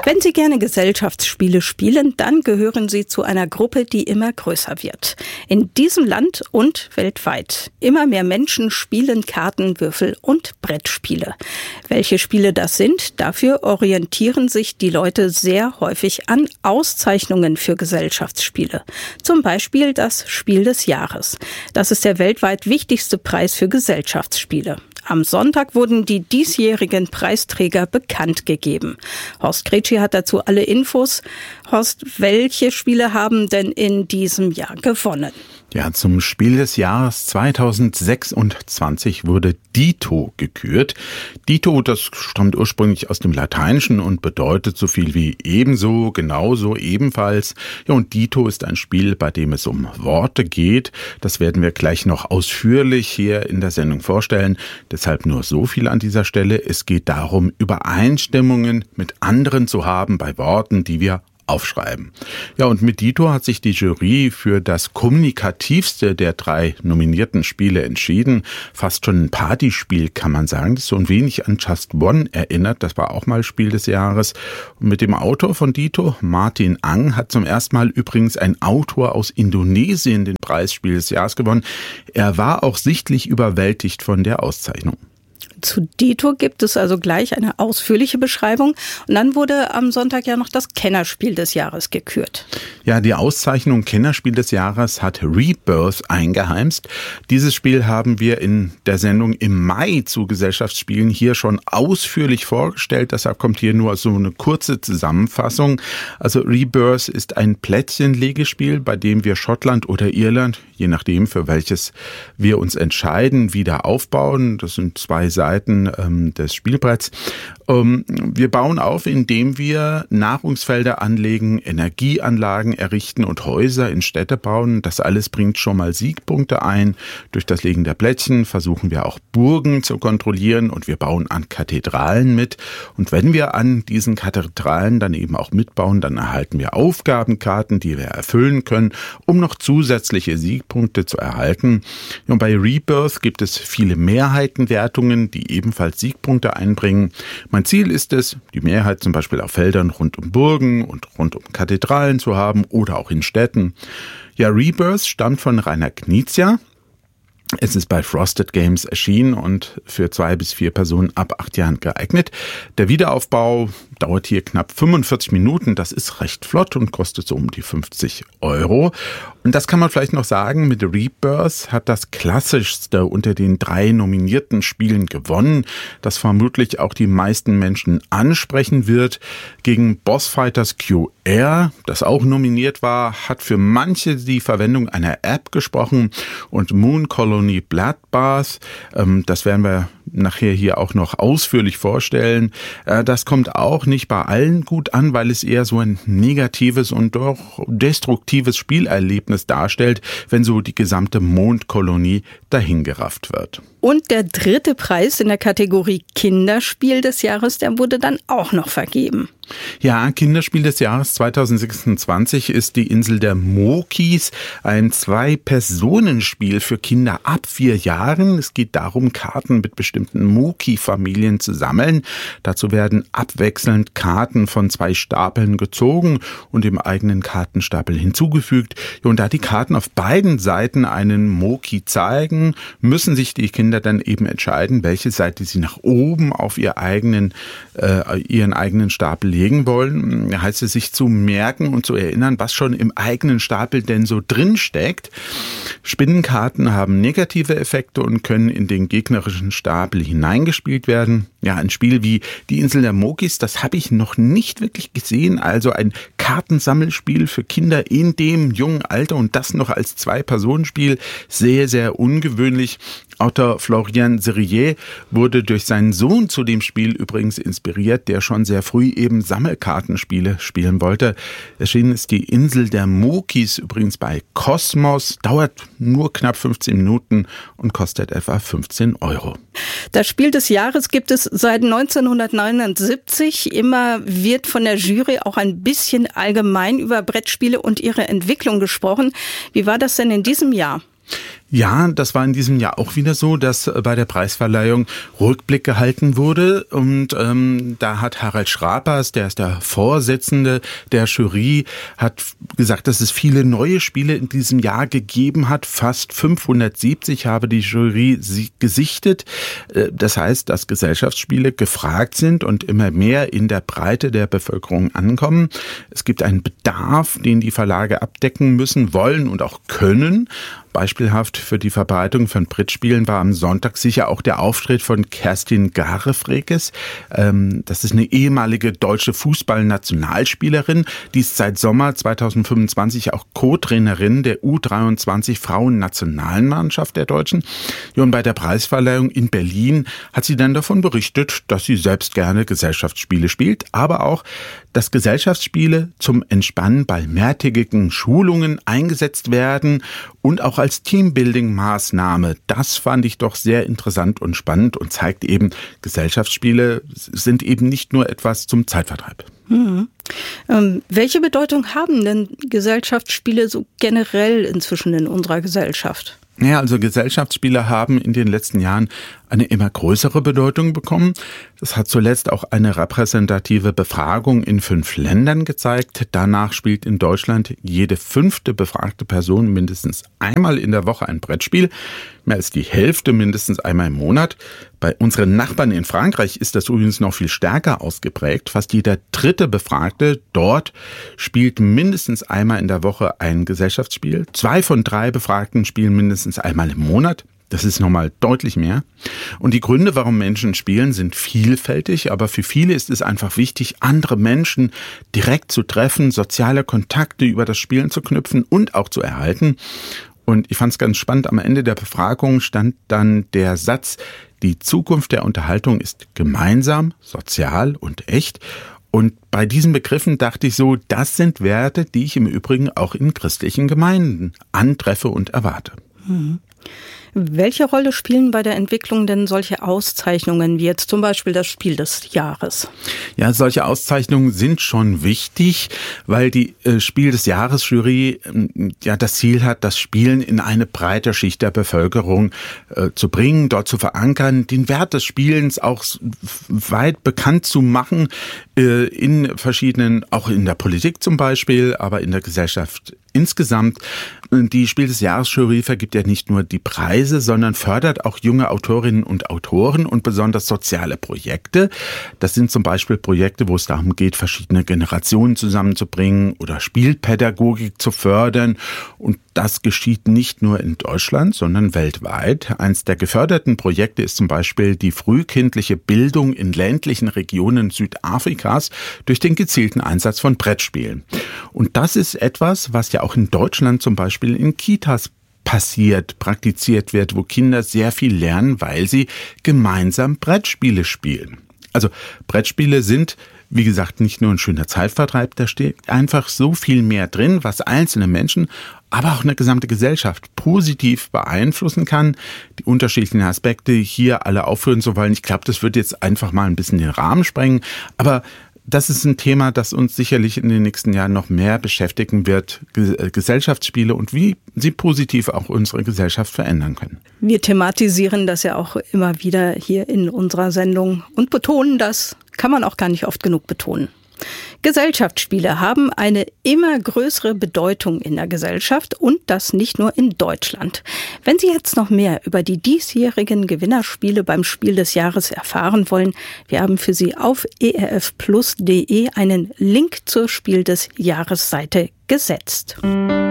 Wenn Sie gerne Gesellschaftsspiele spielen, dann gehören Sie zu einer Gruppe, die immer größer wird. In diesem Land und weltweit. Immer mehr Menschen spielen Karten, Würfel und Brettspiele. Welche Spiele das sind, dafür orientieren sich die Leute sehr häufig an Auszeichnungen für Gesellschaftsspiele. Zum Beispiel das Spiel des Jahres. Das ist der weltweit wichtigste Preis für Gesellschaftsspiele. Am Sonntag wurden die diesjährigen Preisträger bekannt gegeben. Horst Gretschi hat dazu alle Infos. Horst, welche Spiele haben denn in diesem Jahr gewonnen? Ja, zum Spiel des Jahres 2026 wurde Dito gekürt. Dito, das stammt ursprünglich aus dem Lateinischen und bedeutet so viel wie ebenso, genauso, ebenfalls. Ja, und Dito ist ein Spiel, bei dem es um Worte geht. Das werden wir gleich noch ausführlich hier in der Sendung vorstellen. Deshalb nur so viel an dieser Stelle. Es geht darum, Übereinstimmungen mit anderen zu haben bei Worten, die wir aufschreiben. Ja, und mit Dito hat sich die Jury für das kommunikativste der 3 nominierten Spiele entschieden. Fast schon ein Partyspiel, kann man sagen, das so ein wenig an Just One erinnert. Das war auch mal Spiel des Jahres. Und mit dem Autor von Dito, Martin Ang, hat zum ersten Mal übrigens ein Autor aus Indonesien den Preis Spiel des Jahres gewonnen. Er war auch sichtlich überwältigt von der Auszeichnung. Zu Dito gibt es also gleich eine ausführliche Beschreibung. Und dann wurde am Sonntag ja noch das Kennerspiel des Jahres gekürt. Ja, die Auszeichnung Kennerspiel des Jahres hat Rebirth eingeheimst. Dieses Spiel haben wir in der Sendung im Mai zu Gesellschaftsspielen hier schon ausführlich vorgestellt. Deshalb kommt hier nur so eine kurze Zusammenfassung. Also Rebirth ist ein Plättchenlegespiel, bei dem wir Schottland oder Irland, je nachdem für welches wir uns entscheiden, wieder aufbauen. Das sind 2 Seiten des Spielbretts. Wir bauen auf, indem wir Nahrungsfelder anlegen, Energieanlagen errichten und Häuser in Städte bauen. Das alles bringt schon mal Siegpunkte ein. Durch das Legen der Plättchen versuchen wir auch Burgen zu kontrollieren und wir bauen an Kathedralen mit. Und wenn wir an diesen Kathedralen dann eben auch mitbauen, dann erhalten wir Aufgabenkarten, die wir erfüllen können, um noch zusätzliche Siegpunkte zu erhalten. Und bei Rebirth gibt es viele Mehrheitenwertungen, die ebenfalls Siegpunkte einbringen. Mein Ziel ist es, die Mehrheit zum Beispiel auf Feldern rund um Burgen und rund um Kathedralen zu haben oder auch in Städten. Ja, Rebirth stammt von Rainer Knizia. Es ist bei Frosted Games erschienen und für 2 bis 4 Personen ab 8 Jahren geeignet. Der Wiederaufbau dauert hier knapp 45 Minuten. Das ist recht flott und kostet so um die 50 €. Und das kann man vielleicht noch sagen, mit Rebirth hat das klassischste unter den 3 nominierten Spielen gewonnen, das vermutlich auch die meisten Menschen ansprechen wird. Gegen Bossfighters QR, das auch nominiert war, hat für manche die Verwendung einer App gesprochen und Moon Colony Bloodbath, das werden wir nachher hier auch noch ausführlich vorstellen. Das kommt auch nicht bei allen gut an, weil es eher so ein negatives und doch destruktives Spielerlebnis darstellt, wenn so die gesamte Mondkolonie dahingerafft wird. Und der 3. Preis in der Kategorie Kinderspiel des Jahres, der wurde dann auch noch vergeben. Ja, Kinderspiel des Jahres 2026 ist die Insel der Mokis, ein 2-Personen-Spiel für Kinder ab 4 Jahren. Es geht darum, Karten mit bestimmten Moki-Familien zu sammeln. Dazu werden abwechselnd Karten von 2 Stapeln gezogen und dem eigenen Kartenstapel hinzugefügt. Und da die Karten auf beiden Seiten einen Moki zeigen, müssen sich die Kinder dann eben entscheiden, welche Seite sie nach oben auf ihren eigenen Stapel legen wollen. Da heißt es, sich zu merken und zu erinnern, was schon im eigenen Stapel denn so drin steckt. Spinnenkarten haben negative Effekte und können in den gegnerischen Stapel hineingespielt werden. Ja, ein Spiel wie die Insel der Mokis, das habe ich noch nicht wirklich gesehen. Also ein Kartensammelspiel für Kinder in dem jungen Alter und das noch als 2-Personen-Spiel. Sehr, sehr ungewöhnlich. Autor Florian Serrier wurde durch seinen Sohn zu dem Spiel übrigens inspiriert, der schon sehr früh eben Sammelkartenspiele spielen wollte. Erschienen ist die Insel der Mokis übrigens bei Kosmos, dauert nur knapp 15 Minuten und kostet etwa 15 €. Das Spiel des Jahres gibt es seit 1979. Immer wird von der Jury auch ein bisschen allgemein über Brettspiele und ihre Entwicklung gesprochen. Wie war das denn in diesem Jahr? Ja, das war in diesem Jahr auch wieder so, dass bei der Preisverleihung Rückblick gehalten wurde. Und da hat Harald Schrapers, der ist der Vorsitzende der Jury, hat gesagt, dass es viele neue Spiele in diesem Jahr gegeben hat. Fast 570 habe die Jury gesichtet. Das heißt, dass Gesellschaftsspiele gefragt sind und immer mehr in der Breite der Bevölkerung ankommen. Es gibt einen Bedarf, den die Verlage abdecken müssen, wollen und auch können. Beispielhaft für die Verbreitung von Brettspielen war am Sonntag sicher auch der Auftritt von Kerstin Garefrekes. Das ist eine ehemalige deutsche Fußballnationalspielerin. Die ist seit Sommer 2025 auch Co-Trainerin der U23 Frauennationalmannschaft der Deutschen. Und bei der Preisverleihung in Berlin hat sie dann davon berichtet, dass sie selbst gerne Gesellschaftsspiele spielt, aber auch, dass Gesellschaftsspiele zum Entspannen bei mehrtägigen Schulungen eingesetzt werden und auch als Teambuilding-Maßnahme. Das fand ich doch sehr interessant und spannend und zeigt eben, Gesellschaftsspiele sind eben nicht nur etwas zum Zeitvertreib. Welche Bedeutung haben denn Gesellschaftsspiele so generell inzwischen in unserer Gesellschaft? Ja, also Gesellschaftsspiele haben in den letzten Jahren eine immer größere Bedeutung bekommen. Das hat zuletzt auch eine repräsentative Befragung in 5 Ländern gezeigt. Danach spielt in Deutschland jede 5. befragte Person mindestens einmal in der Woche ein Brettspiel. Mehr als die Hälfte mindestens einmal im Monat. Bei unseren Nachbarn in Frankreich ist das übrigens noch viel stärker ausgeprägt. Fast jeder 3. Befragte dort spielt mindestens einmal in der Woche ein Gesellschaftsspiel. 2 von 3 Befragten spielen mindestens einmal im Monat. Das ist nochmal deutlich mehr. Und die Gründe, warum Menschen spielen, sind vielfältig, aber für viele ist es einfach wichtig, andere Menschen direkt zu treffen, soziale Kontakte über das Spielen zu knüpfen und auch zu erhalten. Und ich fand es ganz spannend, am Ende der Befragung stand dann der Satz, die Zukunft der Unterhaltung ist gemeinsam, sozial und echt. Und bei diesen Begriffen dachte ich so, das sind Werte, die ich im Übrigen auch in christlichen Gemeinden antreffe und erwarte. Welche Rolle spielen bei der Entwicklung denn solche Auszeichnungen wie jetzt zum Beispiel das Spiel des Jahres? Ja, solche Auszeichnungen sind schon wichtig, weil die Spiel des Jahres Jury ja das Ziel hat, das Spielen in eine breite Schicht der Bevölkerung zu bringen, dort zu verankern, den Wert des Spielens auch weit bekannt zu machen, in verschiedenen, auch in der Politik zum Beispiel, aber in der Gesellschaft insgesamt. Die Spiel des Jahres Jury vergibt ja nicht nur die Preise, sondern fördert auch junge Autorinnen und Autoren und besonders soziale Projekte. Das sind zum Beispiel Projekte, wo es darum geht, verschiedene Generationen zusammenzubringen oder Spielpädagogik zu fördern. Und das geschieht nicht nur in Deutschland, sondern weltweit. Eins der geförderten Projekte ist zum Beispiel die frühkindliche Bildung in ländlichen Regionen Südafrikas durch den gezielten Einsatz von Brettspielen. Und das ist etwas, was ja auch in Deutschland zum Beispiel in Kitas praktiziert wird, wo Kinder sehr viel lernen, weil sie gemeinsam Brettspiele spielen. Also Brettspiele sind, wie gesagt, nicht nur ein schöner Zeitvertreib, da steht einfach so viel mehr drin, was einzelne Menschen, aber auch eine gesamte Gesellschaft positiv beeinflussen kann. Die unterschiedlichen Aspekte hier alle aufführen zu wollen, ich glaube, das wird jetzt einfach mal ein bisschen den Rahmen sprengen, aber das ist ein Thema, das uns sicherlich in den nächsten Jahren noch mehr beschäftigen wird, Gesellschaftsspiele und wie sie positiv auch unsere Gesellschaft verändern können. Wir thematisieren das ja auch immer wieder hier in unserer Sendung und betonen das, kann man auch gar nicht oft genug betonen. Gesellschaftsspiele haben eine immer größere Bedeutung in der Gesellschaft und das nicht nur in Deutschland. Wenn Sie jetzt noch mehr über die diesjährigen Gewinnerspiele beim Spiel des Jahres erfahren wollen, wir haben für Sie auf erfplus.de einen Link zur Spiel des Jahres Seite gesetzt.